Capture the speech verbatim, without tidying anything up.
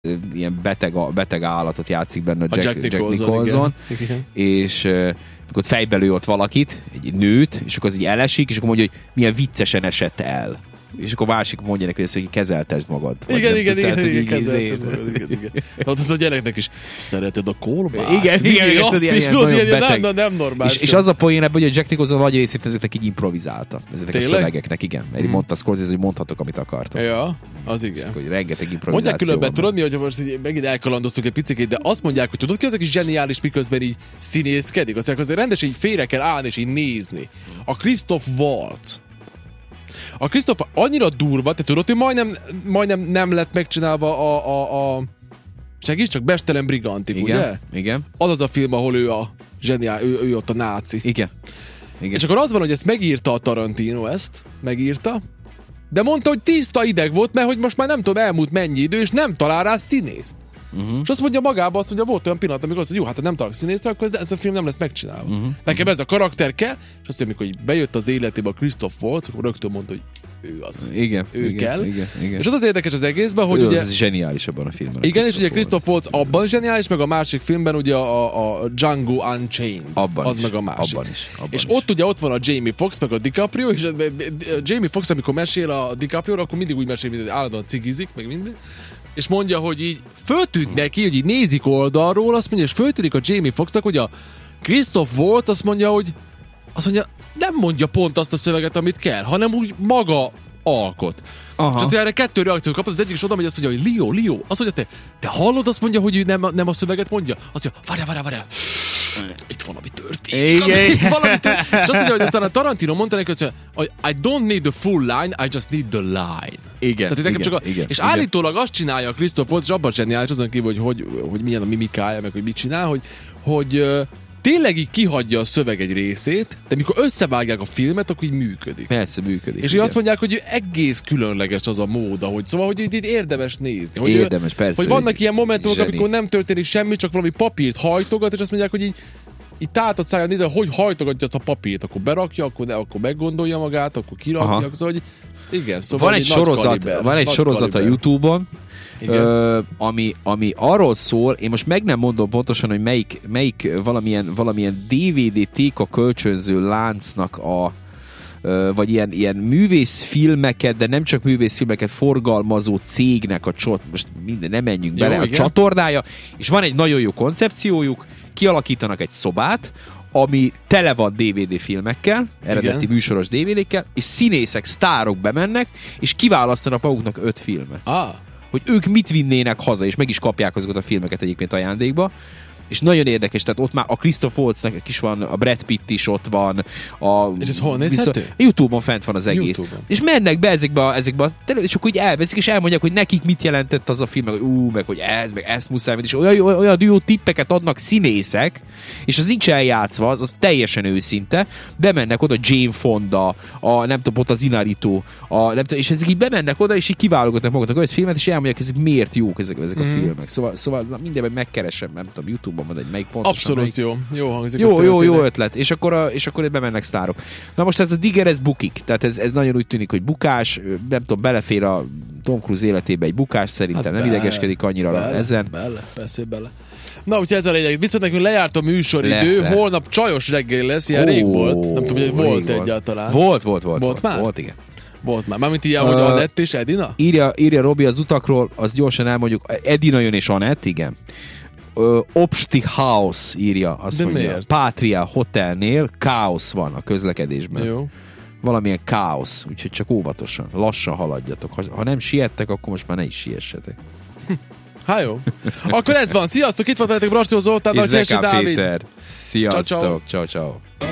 ilyen beteg, beteg állatot játszik benne a Jack, Jack Nicholson, Jack Nicholson igen. és uh, akkor fejbelő ott valakit, egy nőt, és akkor az így elesik, és akkor mondja, hogy milyen viccesen esett el. És akkor másik mondja neki, hogy kezeltesd magad. Igen, igen, igen, igen, kezeltesd magad, igen, igen. Hát az a gyereknek is, szereted a kolbászt? Igen, igen, igen, azt is tudod, nem, nem normális. És, és az a poén ebben, hogy a Jack Nicholson nagy részét ezeknek így improvizálta. Ezeknek Tényleg? a szövegeknek, igen. Mert hmm. mondta Scorsese, hogy mondhatok, amit akartok. Ja, az igen. Hogy rengeteg improvizáció. Mondják különben, tudod mi, hogy most így megint elkalandoztunk egy picit, de azt mondják, hogy tudod ki az, aki zseniális, miközben így színészkedik? Azt mondják, azért rendesen így félre kell állni és így nézni. A Christoph Waltz. A Christoph annyira durva, te tudod, hogy majdnem, majdnem nem lett megcsinálva a, a, a segíts csak, Bestelen Brigantik, igen, ugye? Igen. Az az a film, ahol ő a zseniál, ő, ő ott a náci. Igen. Igen. És akkor az van, hogy ezt megírta a Tarantino, ezt megírta, de mondta, hogy tiszta ideg volt, mert hogy most már nem tudom, elmúlt mennyi idő, és nem talál rá színészt. Uh-huh. És azt mondja magába, azt mondja, volt olyan pillanat, amikor azt mondja, jó, hát ha nem találok színészre, akkor ez, ez a film nem lesz megcsinálva. Uh-huh. Nekem ez a karakter kell, és azt mondja, amikor így bejött az életébe a Christoph Waltz, akkor rögtön mondta, hogy ő az. Igen, ő igen, kell. Igen, igen. És az az érdekes az egészben, hogy ő ugye... az zseniális abban a filmben. Igen, és ugye Christoph Waltz abban zseniális, meg a másik filmben ugye a, a Django Unchained. Abban az is, meg a másik. Abban is. Abban és is. ott ugye ott van a Jamie Foxx, meg a DiCaprio, és a Jamie Foxx, amikor mesél a DiCaprio, akkor mindig úgy mesél, mint állandóan cigizik, meg minden. És mondja, hogy így föltűnt neki, hogy így nézik oldalról, azt mondja, és föltűnik a Jamie Foxxnak, hogy a Christoph Waltz azt mondja, hogy azt mondja, nem mondja pont azt a szöveget, amit kell, hanem úgy maga alkot. Aha. És azt mondja, erre kettő reakciót kapott, az egyik is oda megy, azt mondja, hogy Leo, Leo, azt mondja, te, te hallod, azt mondja, hogy ő nem, nem a szöveget mondja? Azt mondja, várjál, várjál, várjál, itt valami történik. Igen. Valami történik. És azt mondja, hogy aztán a Tarantino mondta neki, hogy I don't need the full line, I just need the line. Igen, Tehát, igen, csak a, igen, és igen. állítólag azt csinálja a Christoph Waltz, és abban zseniális, azon kívül, hogy, hogy, hogy milyen a mimikája, meg hogy mit csinál, hogy, hogy uh, tényleg így kihagyja a szöveg egy részét, de mikor összevágják a filmet, akkor így működik. Persze működik. És így azt mondják, hogy egész különleges az a mód, ahogy, szóval, hogy itt érdemes nézni. Hogy érdemes, ő, persze. Hogy vannak ilyen momentumok, zseni. amikor nem történik semmi, csak valami papírt hajtogat, és azt mondják, hogy így így tátott száján nézve, hogy hajtogatja a papírt, akkor berakja, akkor, ne, akkor meggondolja magát, akkor kirakja, szóval, hogy igen, szóval van egy, egy sorozat, kaliber, van egy sorozat kaliber. A YouTube-on, ö, ami, ami arról szól, én most meg nem mondom pontosan, hogy melyik, melyik valamilyen, valamilyen dé vé dé téka kölcsönző láncnak a vagy ilyen, ilyen művészfilmeket, de nem csak művészfilmeket forgalmazó cégnek a csot, most minden, nem menjünk bele, jó, a igen. csatornája, és van egy nagyon jó koncepciójuk, kialakítanak egy szobát, ami tele van dé vé dé filmekkel, eredeti igen. műsoros dé vé dékkel, és színészek, sztárok bemennek, és kiválasztanak maguknak öt filmet. Ah. Hogy ők mit vinnének haza, és meg is kapják azokat a filmeket egyébként ajándékba. És nagyon érdekes, tehát ott már a Christoph Waltznek is van, a Brad Pitt is ott van. A, és ez hol nézhető? YouTube-on fent van az egész. YouTube-on. És mennek be ezekbe a, ezekbe a és akkor így elveszik, és elmondják, hogy nekik mit jelentett az a film, meg ú, meg hogy ez, meg ezt muszáj, és olyan, olyan jó tippeket adnak színészek, és az nincs eljátszva, az, az teljesen őszinte. Bemennek oda Jane Fonda, a, nem tudom, ott az Inarritu, a, nem tudom, és ezek így bemennek oda, és így kiválogatnak maguknak öt filmet, és elmondják, ezek miért jók ezek, ezek a mm. filmek. Szóval, szóval mindenben megkeresem, nem tudom, YouTube egy melyik pontosan. Abszolút melyik... jó. Jó hangzik. Jó, jó, jó ötlet. És akkor, a, és akkor bemennek sztárok. Na most ez a Digger, ez bukik. Tehát ez, ez nagyon úgy tűnik, hogy bukás. Nem tudom, belefér a Tom Cruise életébe egy bukás, szerintem hát nem bele, idegeskedik annyira bele, ezen. Bele, persze bele. Na, úgyhogy ez a lényeg. Viszont nekünk lejárt a műsoridő, le, le. Holnap csajos reggel lesz, ilyen oh, rég volt. Nem tudom, hogy volt volt egyáltalán. Volt, volt, volt. Volt már? Volt, igen. Volt már. Mármint ilyen, uh, hogy Anett és Edina? Írja, írja Robi az utakról, azt gyorsan elmondjuk. Edina jön és Anett, igen. Uh, Obsti House írja, azt de mondja. Miért? Patria Hotelnél káosz van a közlekedésben. Jó. Valamilyen káosz, úgyhogy csak óvatosan, lassan haladjatok. Ha, ha nem siettek, akkor most már ne is siessetek. Há, jó. Akkor ez van. Sziasztok, itt volt veletek Brastó Zoltán, Izvekán Péter. Sziasztok. Ciao, ciao.